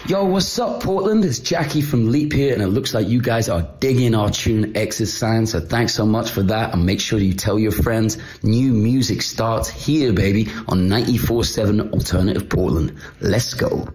Yo, what's up, Portland? It's Jackie from Leap here, and it looks like you guys are digging our tune Exercise, so thanks so much for that, and make sure you tell your friends. New music starts here, baby, on 94.7 Alternative Portland. Let's go.